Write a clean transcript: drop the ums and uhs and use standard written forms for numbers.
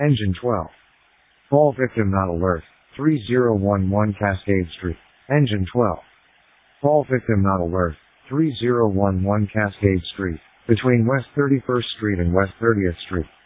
Engine 12. Fall victim not alert. 3011 Cascade Street. Engine 12. Fall victim not alert. 3011 Cascade Street. Between West 31st Street and West 30th Street.